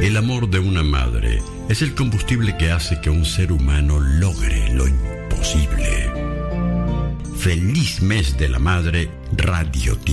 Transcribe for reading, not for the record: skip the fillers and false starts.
El amor de una madre es el combustible que hace que un ser humano logre lo imposible. Feliz mes de la madre, Radio Tiempo.